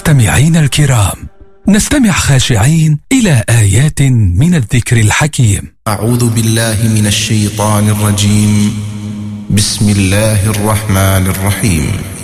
مستمعين الكرام، نستمع خاشعين إلى آيات من الذكر الحكيم. أعوذ بالله من الشيطان الرجيم. بسم الله الرحمن الرحيم.